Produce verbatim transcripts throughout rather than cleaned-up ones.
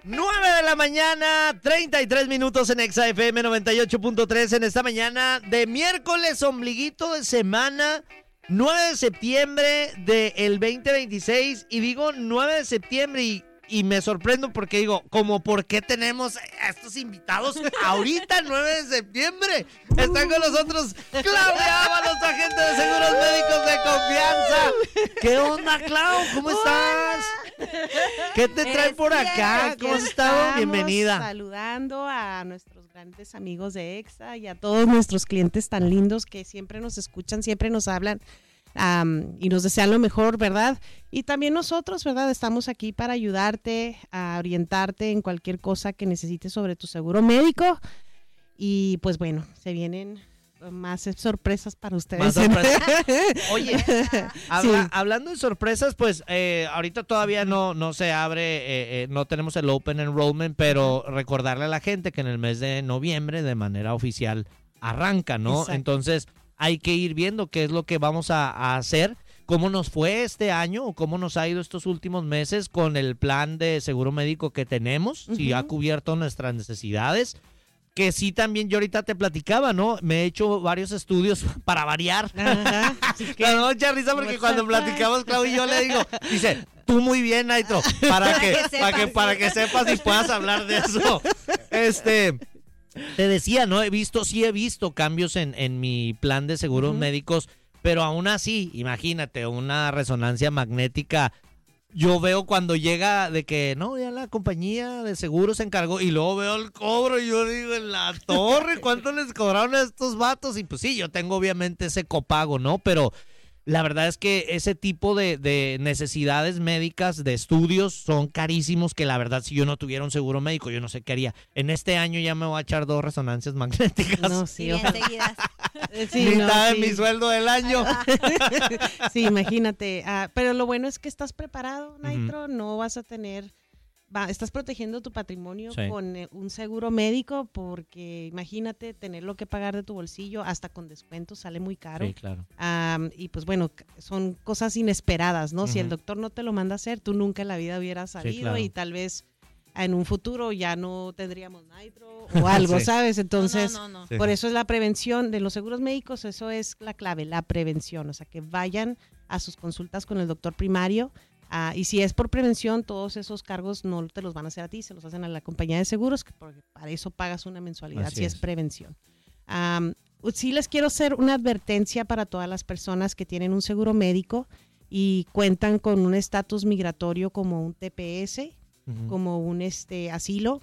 nueve de la mañana, treinta y tres minutos en Exa F M noventa y ocho punto tres en esta mañana de miércoles, ombliguito de semana, nueve de septiembre del veinte veintiséis. Y digo nueve de septiembre y, y me sorprendo porque digo, como por qué tenemos a estos invitados ahorita, nueve de septiembre. Están con nosotros Claudia Ábalos, agente de seguros médicos de confianza. ¿Qué onda, Clau? ¿Cómo estás? ¿Qué te trae Es por acá? ¿Cómo has estado? Bienvenida. Saludando a nuestros grandes amigos de Exa y a todos nuestros clientes tan lindos que siempre nos escuchan, siempre nos hablan um, y nos desean lo mejor, ¿verdad? Y también nosotros, ¿verdad? Estamos aquí para ayudarte, a orientarte en cualquier cosa que necesites sobre tu seguro médico. Y pues bueno, se vienen más sorpresas para ustedes. Más sorpresas. Oye, habla, Sí. hablando de sorpresas, pues eh, ahorita todavía no, no se abre, eh, eh, no tenemos el Open Enrollment, pero recordarle a la gente que en el mes de noviembre de manera oficial arranca, ¿no? Exacto. Entonces hay que ir viendo qué es lo que vamos a, a hacer, cómo nos fue este año o cómo nos ha ido estos últimos meses con el plan de seguro médico que tenemos, uh-huh. si ha cubierto nuestras necesidades. Que sí, también yo ahorita te platicaba, ¿no? Me he hecho varios estudios para variar. Ajá, así que, me da mucha risa porque cuando platicamos, Clau y yo le digo, dice, tú muy bien, Naitro, para que, Para que para que, sepas, para sí. que sepas y puedas hablar de eso. Este, te decía, ¿no? He visto, sí he visto cambios en, en mi plan de seguros uh-huh. médicos, pero aún así, imagínate, una resonancia magnética. Yo veo cuando llega de que, no, ya la compañía de seguros se encargó y luego veo el cobro y yo digo, en la torre, ¿cuánto les cobraron a estos vatos? Y pues sí, yo tengo obviamente ese copago, ¿no? Pero la verdad es que ese tipo de, de necesidades médicas, de estudios, son carísimos que la verdad si yo no tuviera un seguro médico, yo no sé qué haría. En este año ya me voy a echar dos resonancias magnéticas. No, sí, bien seguidas. Sí, mitad no, de sí. mi sueldo del año. Sí, imagínate. Uh, pero lo bueno es que estás preparado, Naitro. Uh-huh. No vas a tener... Va, estás protegiendo tu patrimonio sí. con eh, un seguro médico porque imagínate tenerlo que pagar de tu bolsillo hasta con descuento sale muy caro. Sí, claro. Um, y pues bueno, son cosas inesperadas, ¿no? Uh-huh. Si el doctor no te lo manda a hacer, tú nunca en la vida hubieras sabido sí, claro. y tal vez en un futuro ya no tendríamos Naitro o algo, sí. ¿sabes? Entonces, no, no, no, no. Sí. Por eso es la prevención de los seguros médicos, eso es la clave, la prevención, o sea, que vayan a sus consultas con el doctor primario. Uh, y si es por prevención, todos esos cargos no te los van a hacer a ti, se los hacen a la compañía de seguros, porque para eso pagas una mensualidad, Así si es, es prevención. Um, sí les quiero hacer una advertencia para todas las personas que tienen un seguro médico y cuentan con un estatus migratorio como un T P S, uh-huh. como un este asilo,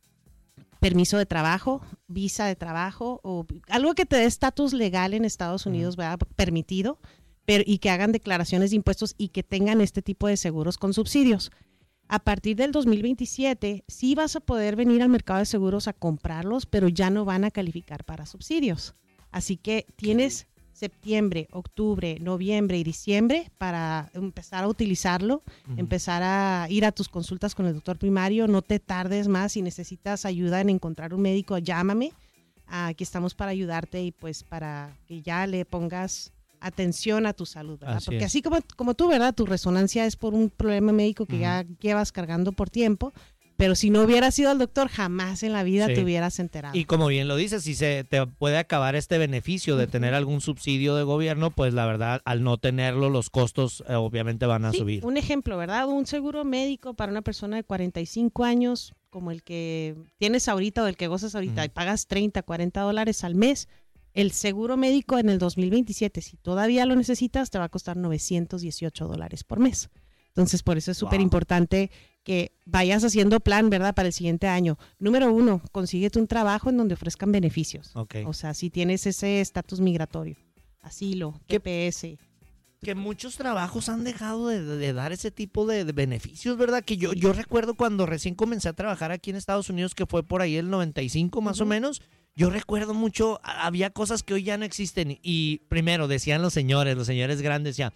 permiso de trabajo, visa de trabajo, o algo que te dé estatus legal en Estados Unidos, uh-huh. ¿verdad? Permitido. Pero, y que hagan declaraciones de impuestos y que tengan este tipo de seguros con subsidios. A partir del dos mil veintisiete, sí vas a poder venir al mercado de seguros a comprarlos, pero ya no van a calificar para subsidios. Así que tienes septiembre, octubre, noviembre y diciembre para empezar a utilizarlo, uh-huh. empezar a ir a tus consultas con el doctor primario. No te tardes más. Si necesitas ayuda en encontrar un médico, llámame. Aquí estamos para ayudarte y pues para que ya le pongas atención a tu salud, ¿verdad? Así Porque es. así como, como tú, ¿verdad? Tu resonancia es por un problema médico que uh-huh. ya llevas cargando por tiempo, pero si no hubieras ido al doctor, jamás en la vida sí. te hubieras enterado. Y como bien lo dices, si se te puede acabar este beneficio de uh-huh. tener algún subsidio de gobierno, pues la verdad, al no tenerlo, los costos eh, obviamente van a sí, subir. Un ejemplo, ¿verdad? Un seguro médico para una persona de cuarenta y cinco años, como el que tienes ahorita o el que gozas ahorita, uh-huh. y pagas treinta, cuarenta dólares al mes. El seguro médico en el dos mil veintisiete, si todavía lo necesitas, te va a costar novecientos dieciocho dólares por mes. Entonces, por eso es súper wow. importante que vayas haciendo plan, ¿verdad? Para el siguiente año. Número uno, consíguete un trabajo en donde ofrezcan beneficios. Okay. O sea, si tienes ese estatus migratorio, asilo, T P S. Que muchos trabajos han dejado de, de dar ese tipo de, de beneficios, ¿verdad? Que yo, yo recuerdo cuando recién comencé a trabajar aquí en Estados Unidos, que fue por ahí el noventa y cinco más uh-huh. o menos. Yo recuerdo mucho, había cosas que hoy ya no existen y primero decían los señores, los señores grandes decían,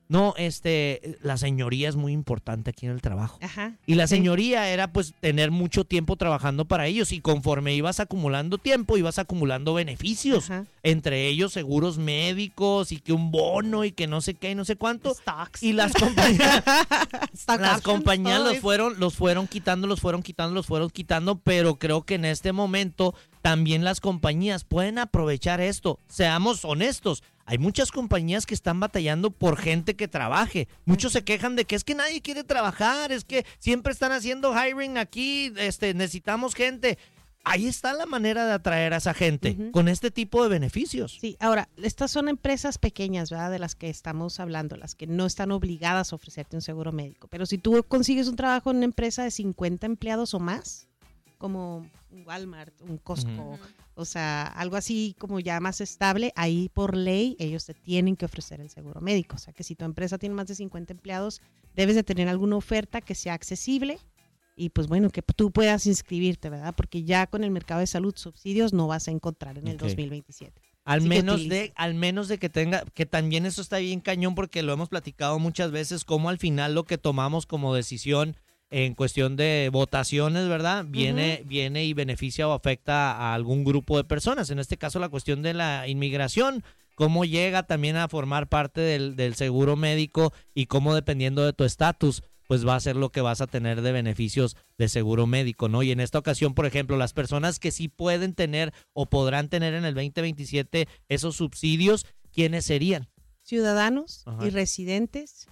no, este, la señoría es muy importante aquí en el trabajo. Ajá, y la sí. señoría era pues tener mucho tiempo trabajando para ellos y conforme ibas acumulando tiempo, ibas acumulando beneficios. Ajá. Entre ellos seguros médicos y que un bono y que no sé qué y no sé cuánto. Stocks. Y las compañías, Stock las options, compañías todo los eso. fueron, los fueron quitando, los fueron quitando, los fueron quitando, pero creo que en este momento también las compañías pueden aprovechar esto. Seamos honestos. Hay muchas compañías que están batallando por gente que trabaje. Muchos se quejan de que es que nadie quiere trabajar, es que siempre están haciendo hiring aquí, este, necesitamos gente. Ahí está la manera de atraer a esa gente, Uh-huh. con este tipo de beneficios. Sí, ahora, estas son empresas pequeñas, ¿verdad? De las que estamos hablando, las que no están obligadas a ofrecerte un seguro médico. Pero si tú consigues un trabajo en una empresa de cincuenta empleados o más, como un Walmart, un Costco, Uh-huh. o sea, algo así como ya más estable, ahí por ley ellos te tienen que ofrecer el seguro médico. O sea, que si tu empresa tiene más de cincuenta empleados, debes de tener alguna oferta que sea accesible y pues bueno, que tú puedas inscribirte, ¿verdad? Porque ya con el mercado de salud subsidios no vas a encontrar en el Ok. dos mil veintisiete. Al Así que menos utiliza. de, al menos de que tenga, que también eso está bien cañón porque lo hemos platicado muchas veces, como al final lo que tomamos como decisión en cuestión de votaciones, ¿verdad? Viene, Uh-huh. viene y beneficia o afecta a algún grupo de personas. En este caso la cuestión de la inmigración, cómo llega también a formar parte del, del seguro médico y cómo dependiendo de tu estatus, pues va a ser lo que vas a tener de beneficios de seguro médico, ¿no? Y en esta ocasión, por ejemplo, las personas que sí pueden tener o podrán tener en el veinte veintisiete esos subsidios, ¿quiénes serían? Ciudadanos Ajá. y residentes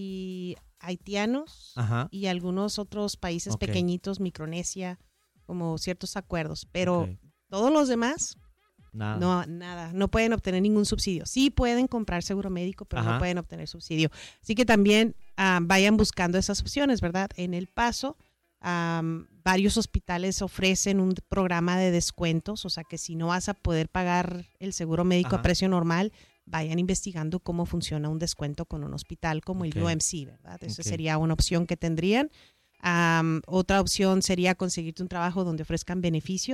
y haitianos Ajá. y algunos otros países Ok. pequeñitos, Micronesia, como ciertos acuerdos. Pero Ok. todos los demás, Nada. no, nada, no pueden obtener ningún subsidio. Sí pueden comprar seguro médico, pero Ajá. no pueden obtener subsidio. Así que también ah, vayan buscando esas opciones, ¿verdad? En El Paso, ah, varios hospitales ofrecen un programa de descuentos, o sea que si no vas a poder pagar el seguro médico Ajá. a precio normal, vayan investigando cómo funciona un descuento con un hospital como Ok. el U M C, ¿verdad? Esa Ok. sería una opción que tendrían. Um, otra opción sería conseguirte un trabajo donde ofrezcan beneficios.